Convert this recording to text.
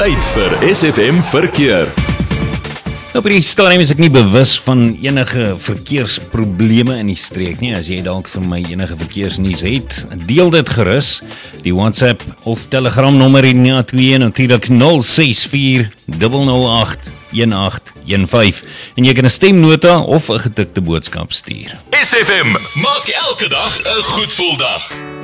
Tyd vir SFM Verkeer. Op die stadium is ek nie bewus van enige verkeersprobleme in die streek nie. As jy dalk vir my enige verkeersnuus het, deel dit gerus. Die WhatsApp of Telegram nommer in 02 natuurlik 064 008 1815. En jy kan 'n stemnota of 'n getikte boodskap stuur. SFM maak elke dag 'n goed gevoel dag.